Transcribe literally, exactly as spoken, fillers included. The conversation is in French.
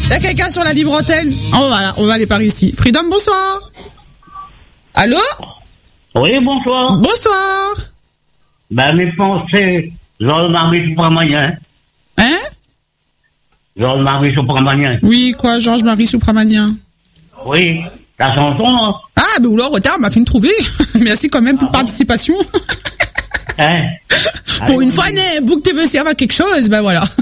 Il y a quelqu'un sur la libre antenne. Oh voilà, on va aller par ici. Freedom, bonsoir. Allô? Oui, bonsoir. Bonsoir. Ben, mes pensées, Georges-Marie Soupramanien. Hein? Georges-Marie Soupramanien. Oui, quoi, Georges-Marie Soupramanien? Oui, la chanson, hein? Ah, mais oula, retard, m'a fait me trouver. Merci quand même pour ah, participation. Hein? Pour une fois, né, Book T V serve à quelque chose, ben voilà.